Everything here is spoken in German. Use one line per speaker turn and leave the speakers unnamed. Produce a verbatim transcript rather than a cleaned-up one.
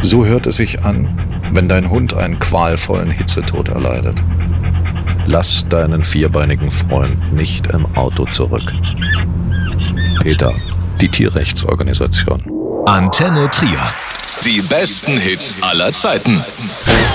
So hört es sich an, wenn dein Hund einen qualvollen Hitzetod erleidet. Lass deinen vierbeinigen Freund nicht im Auto zurück. PETA, die Tierrechtsorganisation.
Antenne Trier. Die besten Hits aller Zeiten.